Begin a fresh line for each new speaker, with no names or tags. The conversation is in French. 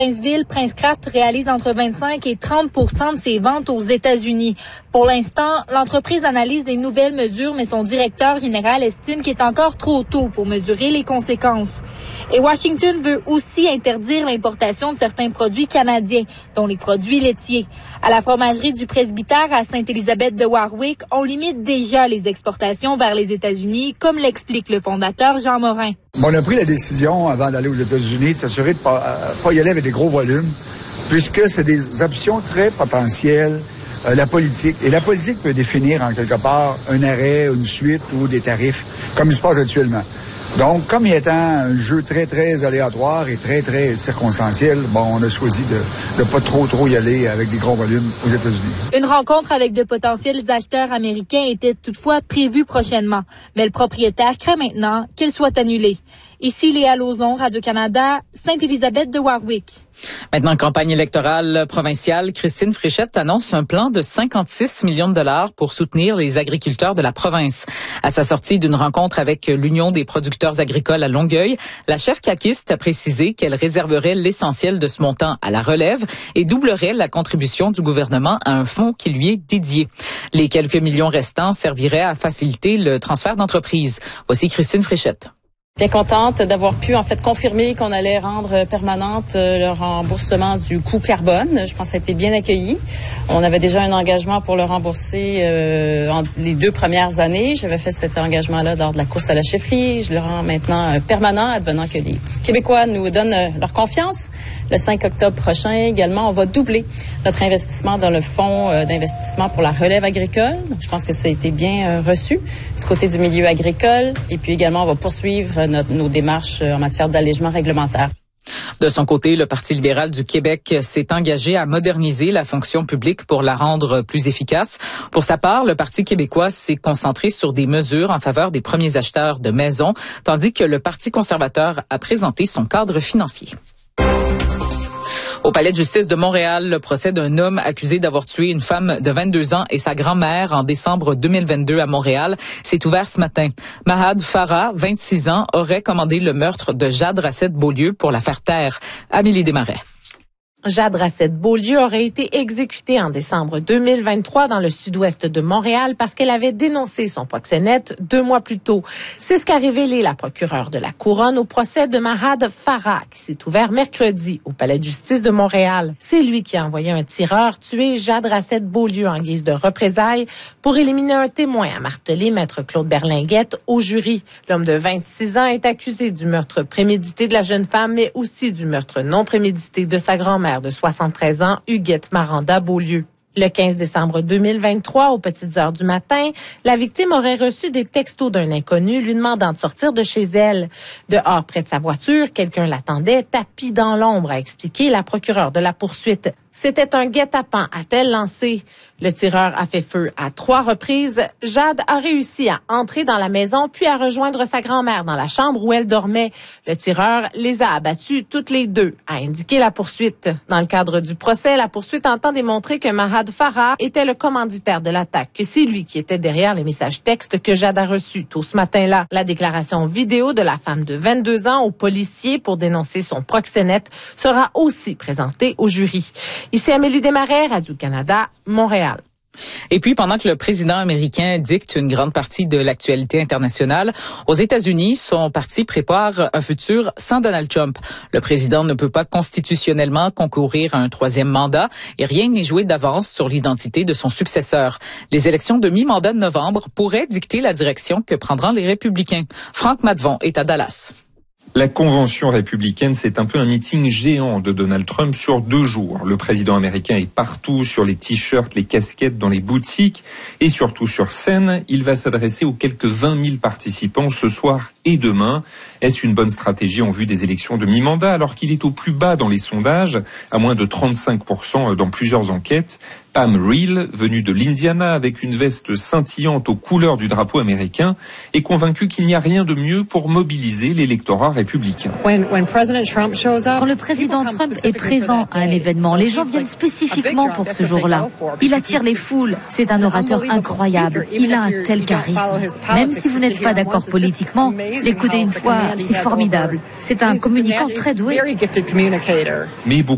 Princeville, Princecraft réalise entre 25 et 30 % de ses ventes aux États-Unis. Pour l'instant, l'entreprise analyse des nouvelles mesures, mais son directeur général estime qu'il est encore trop tôt pour mesurer les conséquences. Et Washington veut aussi interdire l'importation de certains produits canadiens, dont les produits laitiers. À la fromagerie du Presbytère à Sainte-Élisabeth de Warwick, on limite déjà les exportations vers les États-Unis, comme l'explique le fondateur Jean Morin.
On a pris la décision, avant d'aller aux États-Unis, de s'assurer de ne pas y aller avec des gros volumes, puisque c'est des options très potentielles, la politique. Et la politique peut définir, en quelque part, un arrêt, une suite ou des tarifs, comme il se passe actuellement. Donc, comme il étant un jeu très, très aléatoire et très, très circonstanciel, on a choisi de pas trop y aller avec des gros volumes aux États-Unis.
Une rencontre avec de potentiels acheteurs américains était toutefois prévue prochainement. Mais le propriétaire craint maintenant qu'elle soit annulée. Ici, Léa Lauzon, Radio-Canada, Sainte-Élisabeth de Warwick.
Maintenant, campagne électorale provinciale, Christine Fréchette annonce un plan de 56 millions de dollars pour soutenir les agriculteurs de la province. À sa sortie d'une rencontre avec l'Union des producteurs agricoles à Longueuil, la chef caquiste a précisé qu'elle réserverait l'essentiel de ce montant à la relève et doublerait la contribution du gouvernement à un fonds qui lui est dédié. Les quelques millions restants serviraient à faciliter le transfert d'entreprise. Voici Christine Fréchette.
Bien contente d'avoir pu confirmer qu'on allait rendre permanente le remboursement du coût carbone. Je pense que ça a été bien accueilli. On avait déjà un engagement pour le rembourser les 2 premières années. J'avais fait cet engagement-là lors de la course à la chefferie. Je le rends maintenant permanent, advenant que les Québécois nous donnent leur confiance. Le 5 octobre prochain, également, on va doubler notre investissement dans le fonds d'investissement pour la relève agricole. Je pense que ça a été bien reçu du côté du milieu agricole. Et puis également, on va poursuivre nos démarches en matière d'allègement réglementaire.
De son côté, le Parti libéral du Québec s'est engagé à moderniser la fonction publique pour la rendre plus efficace. Pour sa part, le Parti québécois s'est concentré sur des mesures en faveur des premiers acheteurs de maisons, tandis que le Parti conservateur a présenté son cadre financier. Au palais de justice de Montréal, le procès d'un homme accusé d'avoir tué une femme de 22 ans et sa grand-mère en décembre 2022 à Montréal s'est ouvert ce matin. Mahad Farah, 26 ans, aurait commandé le meurtre de Jade Racette-Beaulieu pour la faire taire. Amélie Desmarais.
Jade Racette-Beaulieu aurait été exécutée en décembre 2023 dans le sud-ouest de Montréal parce qu'elle avait dénoncé son proxénète 2 mois plus tôt. C'est ce qu'a révélé la procureure de la Couronne au procès de Mahad Farah qui s'est ouvert mercredi au palais de justice de Montréal. C'est lui qui a envoyé un tireur tuer Jade Racette-Beaulieu en guise de représailles pour éliminer un témoin, a martelé maître Claude Berlinguette au jury. L'homme de 26 ans est accusé du meurtre prémédité de la jeune femme, mais aussi du meurtre non prémédité de sa grand-mère de 73 ans, Huguette Maranda Beaulieu. Le 15 décembre 2023, aux petites heures du matin, la victime aurait reçu des textos d'un inconnu lui demandant de sortir de chez elle. Dehors, près de sa voiture, quelqu'un l'attendait, tapis dans l'ombre, a expliqué la procureure de la poursuite. C'était un guet-apens, a-t-elle lancé. Le tireur a fait feu à 3 reprises. Jade a réussi à entrer dans la maison puis à rejoindre sa grand-mère dans la chambre où elle dormait. Le tireur les a abattues toutes les 2, a indiqué la poursuite. Dans le cadre du procès, la poursuite entend démontrer que Mahad Farah était le commanditaire de l'attaque, que c'est lui qui était derrière les messages textes que Jade a reçus tôt ce matin-là. La déclaration vidéo de la femme de 22 ans au policier pour dénoncer son proxénète sera aussi présentée au jury. Ici Amélie Desmarais, Radio-Canada, Montréal.
Et puis, pendant que le président américain dicte une grande partie de l'actualité internationale, aux États-Unis, son parti prépare un futur sans Donald Trump. Le président ne peut pas constitutionnellement concourir à un 3e mandat et rien n'est joué d'avance sur l'identité de son successeur. Les élections de mi-mandat de novembre pourraient dicter la direction que prendront les républicains. Franck Matvon est à Dallas.
La convention républicaine, c'est un peu un meeting géant de Donald Trump sur 2 jours. Le président américain est partout, sur les t-shirts, les casquettes, dans les boutiques et surtout sur scène. Il va s'adresser aux quelques 20 000 participants ce soir et demain. Est-ce une bonne stratégie en vue des élections de mi-mandat alors qu'il est au plus bas dans les sondages, à moins de 35% dans plusieurs enquêtes? Pam Reel, venue de l'Indiana avec une veste scintillante aux couleurs du drapeau américain, est convaincue qu'il n'y a rien de mieux pour mobiliser l'électorat républicain.
Quand le président Trump est présent à un événement, les gens viennent spécifiquement pour ce jour-là. Il attire les foules. C'est un orateur incroyable. Il a un tel charisme. Même si vous n'êtes pas d'accord politiquement, l'écouter une fois, c'est formidable. C'est un communicant très doué.
Mais beaucoup